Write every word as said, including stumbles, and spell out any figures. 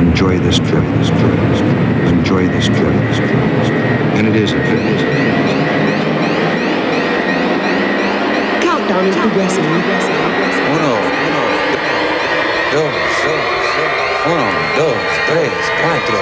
enjoy this trip, this trip, this trip. Enjoy this trip, this trip, this trip. And it is a trip. Countdown is progressing. Uno, uno, dos, dos, uno, dos, tres, cuatro.